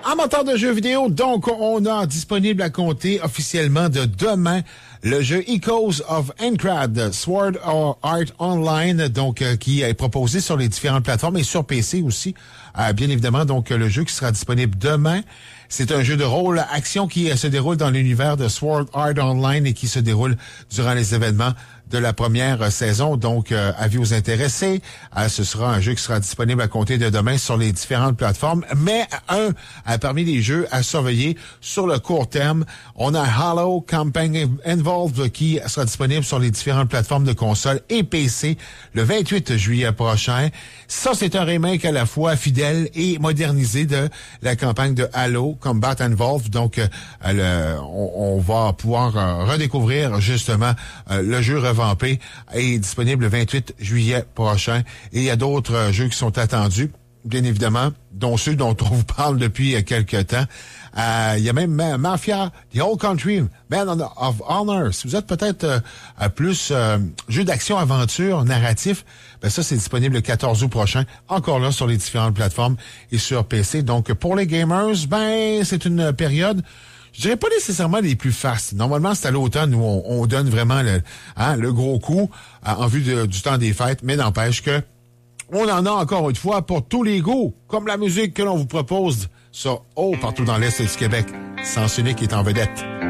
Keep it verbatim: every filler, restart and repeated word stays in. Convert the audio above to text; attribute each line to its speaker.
Speaker 1: Amateurs de jeux vidéo, donc on a disponible à compter officiellement de demain le jeu Echoes of Encrad, Sword Art Online, donc euh, qui est proposé sur les différentes plateformes et sur P C aussi, euh, bien évidemment. Donc le jeu qui sera disponible demain. C'est un jeu de rôle action qui euh, se déroule dans l'univers de Sword Art Online et qui se déroule durant les événements de la première euh, saison. Donc, euh, avis aux intéressés, euh, ce sera un jeu qui sera disponible à compter de demain sur les différentes plateformes. Mais un, euh, parmi les jeux à surveiller sur le court terme, on a Halo Campaign Involved qui sera disponible sur les différentes plateformes de console et P C le vingt-huit juillet prochain. Ça, c'est un remake à la fois fidèle et modernisé de la campagne de Halo Combat Involved. Donc, euh, le, on, on va pouvoir euh, redécouvrir justement euh, le jeu revampé est disponible le vingt-huit juillet prochain. Et il y a d'autres euh, jeux qui sont attendus, bien évidemment, dont ceux dont on vous parle depuis euh, quelques temps. Euh, il y a même euh, Mafia, The Old Country, Man of Honor. Si vous êtes peut-être euh, plus euh, jeu d'action-aventure narratif, ben ça, c'est disponible le quatorze août prochain, encore là sur les différentes plateformes et sur P C. Donc, pour les gamers, ben c'est une période, je dirais pas nécessairement les plus fastes. Normalement, c'est à l'automne où on, on donne vraiment le, hein, le gros coup euh, en vue de, du temps des fêtes, mais n'empêche que on en a encore une fois pour tous les goûts, comme la musique que l'on vous propose sur Oh, partout dans l'Est du Québec. Sens Unique est en vedette.